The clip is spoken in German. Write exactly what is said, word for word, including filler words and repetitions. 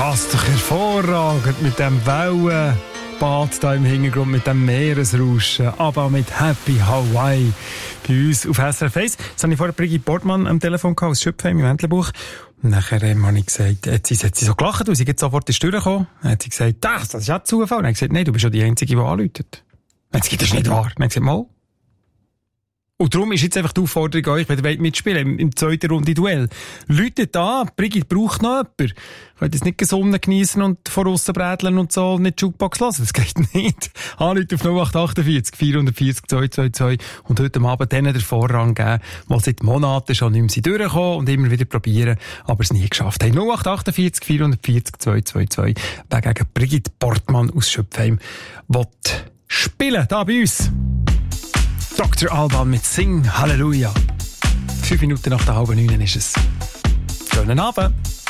Passt doch hervorragend mit dem Wellenbad da im Hintergrund, mit dem Meeresrauschen, aber mit Happy Hawaii bei uns auf S R F eins. Jetzt habe ich vorher Brigitte Portmann am Telefon gehabt, aus Schöpfheim im Entlebuch. Und nachher ähm, habe ich gesagt, jetzt sie, hat sie so gelacht, und sie geht sofort in die Tür gekommen. Dann hat sie gesagt, das, das ist auch Zufall. Dann habe ich gesagt, nein, du bist ja die Einzige, die anläutet. Dann hat sie gesagt, das ist nicht wahr. Dann habe ich gesagt, mal. Und darum ist jetzt einfach die Aufforderung an euch, wenn ihr mitspielen wollt, im, im zweiten Runde Duell. Läutet an, Brigitte braucht noch jemanden. Ihr könnt jetzt nicht die Sonne geniessen und vor aussen bräteln und so nicht die Jukebox lassen. Das geht nicht. Anrufen auf null acht achtundvierzig vierhundertvierzig zweihundertzweiundzwanzig und heute Abend denen den Vorrang geben, die seit Monaten schon nicht mehr durchkommen und immer wieder probieren, aber es nie geschafft haben. null acht achtundvierzig vierhundertvierzig zweihundertzweiundzwanzig, wer gegen Brigitte Portmann aus Schöpfheim will spielen, da bei uns. Doktor Alban mit Sing Halleluja. Fünf Minuten nach der halben neun ist es. Schönen Abend.